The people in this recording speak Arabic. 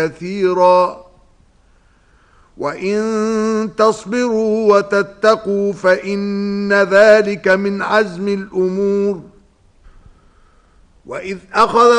كثيرا وإن تصبروا وتتقوا فإن ذلك من عزم الأمور وإذ أخذ